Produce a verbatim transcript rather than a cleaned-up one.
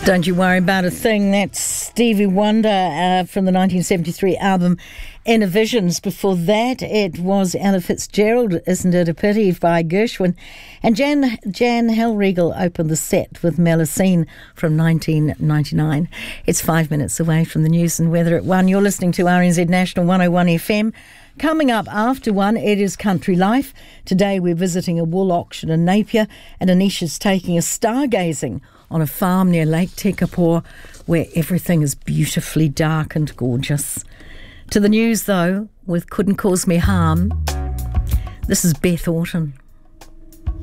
Don't you worry about a thing. That's Stevie Wonder uh, from the nineteen seventy-three album Inner Visions. Before that, it was Ella Fitzgerald, Isn't It a Pity, by Gershwin. And Jan, Jan Hellriegel opened the set with Melusine from nineteen ninety-nine. It's five minutes away from the news and weather at one. You're listening to R N Z National one oh one F M. Coming up after one, it is Country Life. Today we're visiting a wool auction in Napier, and Anisha's taking us stargazing on a farm near Lake Tekapo where everything is beautifully dark and gorgeous. To the news, though, with Couldn't Cause Me Harm, this is Beth Orton.